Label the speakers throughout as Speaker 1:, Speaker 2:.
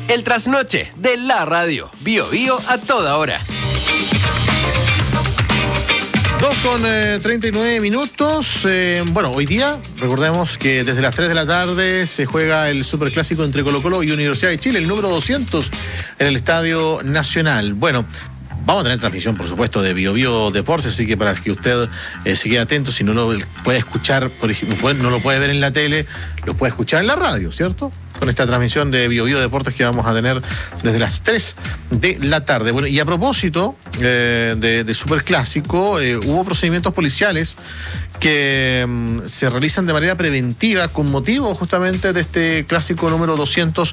Speaker 1: El trasnoche de la radio. Bio Bio a toda hora.
Speaker 2: 2:39. Bueno, hoy día, recordemos que desde las 3 de la tarde se juega el superclásico entre Colo-Colo y Universidad de Chile, el número 200 en el Estadio Nacional. Bueno, vamos a tener transmisión, por supuesto, de Bio Bio Deportes, así que para que usted se quede atento, si no lo puede escuchar, por ejemplo, no lo puede ver en la tele, lo puede escuchar en la radio, ¿cierto? Con esta transmisión de Bio Bio Deportes que vamos a tener desde las 3 de la tarde. Bueno, y a propósito de Superclásico, hubo procedimientos policiales que se realizan de manera preventiva con motivo justamente de este clásico número 200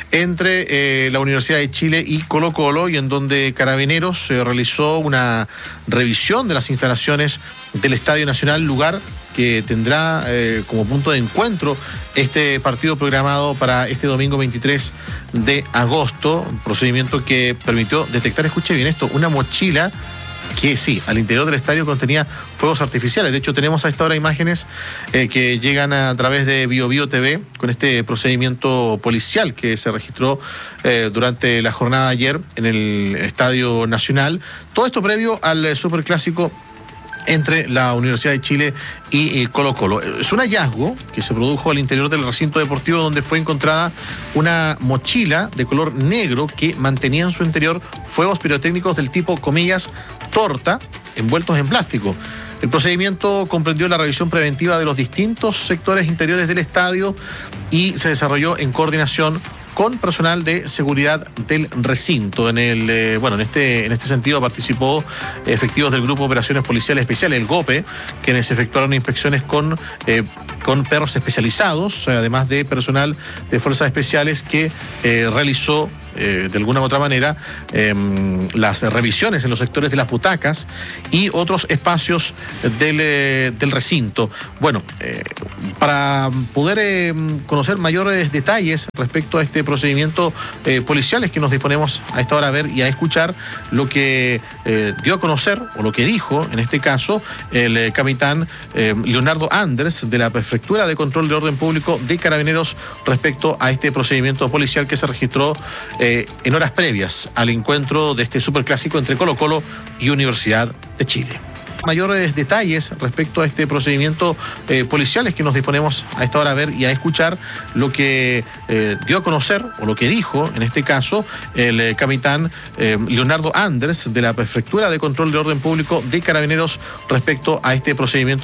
Speaker 2: entre la Universidad de Chile y Colo-Colo, y en donde Carabineros realizó una revisión de las instalaciones del Estadio Nacional, lugar que tendrá como punto de encuentro este partido programado para este domingo 23 de agosto, un procedimiento que permitió detectar, escuche bien esto, una mochila que sí, al interior del estadio contenía fuegos artificiales. De hecho, tenemos a esta hora imágenes que llegan a través de Bio Bio TV con este procedimiento policial que se registró durante la jornada de ayer en el Estadio Nacional. Todo esto previo al Superclásico entre la Universidad de Chile y Colo-Colo. Es un hallazgo que se produjo al interior del recinto deportivo, donde fue encontrada una mochila de color negro que mantenía en su interior fuegos pirotécnicos del tipo, comillas, torta, envueltos en plástico. El procedimiento comprendió la revisión preventiva de los distintos sectores interiores del estadio y se desarrolló en coordinación con personal de seguridad del recinto. En este sentido participó efectivos del Grupo de Operaciones Policiales Especiales, el GOPE, quienes efectuaron inspecciones con perros especializados, además de personal de fuerzas especiales que realizó de alguna u otra manera las revisiones en los sectores de las butacas y otros espacios del recinto. Bueno, para poder conocer mayores detalles respecto a este procedimiento policial, es que nos disponemos a esta hora a ver y a escuchar lo que dio a conocer, o lo que dijo en este caso el capitán Leonardo Anders, de la Prefectura de Control de Orden Público de Carabineros, respecto a este procedimiento policial que se registró en horas previas al encuentro de este superclásico entre Colo-Colo y Universidad de Chile. Mayores detalles respecto a este procedimiento policial, es que nos disponemos a esta hora a ver y a escuchar lo que dio a conocer, o lo que dijo en este caso el capitán Leonardo Anders, de la Prefectura de Control de Orden Público de Carabineros, respecto a este procedimiento